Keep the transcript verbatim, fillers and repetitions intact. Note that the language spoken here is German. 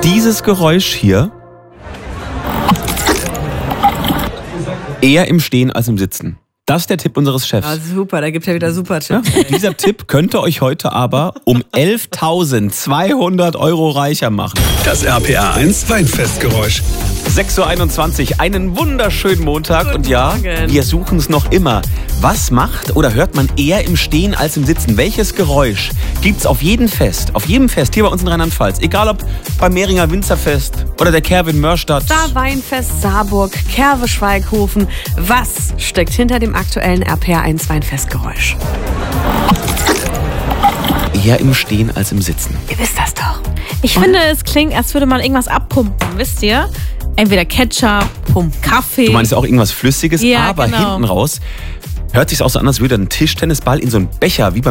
dieses Geräusch hier eher im Stehen als im Sitzen. Das ist der Tipp unseres Chefs. Ah, super, da gibt es ja wieder super Tipps. Ja, dieser Tipp könnte euch heute aber um elftausendzweihundert Euro reicher machen. Das R P R eins Weinfestgeräusch. sechs Uhr einundzwanzig, einen wunderschönen Montag. Guten und ja, Morgen. wir suchen es noch immer. Was macht oder hört man eher im Stehen als im Sitzen? Welches Geräusch gibt's auf jedem Fest, auf jedem Fest hier bei uns in Rheinland-Pfalz? Egal ob beim Mehringer Winzerfest oder der Kerwe in Mörstadt. Da Weinfest Saarburg, Kerwe Schweighofen. Was steckt hinter dem aktuellen R P R eins Weinfestgeräusch? Eher im Stehen als im Sitzen. Ihr wisst das doch. Ich finde, es klingt, als würde man irgendwas abpumpen, wisst ihr? Entweder Ketchup, Pump, Kaffee. Du meinst auch irgendwas Flüssiges, Ja, aber genau. hinten raus hört sich auch so an, als würde ein Tischtennisball in so einen Becher wie beim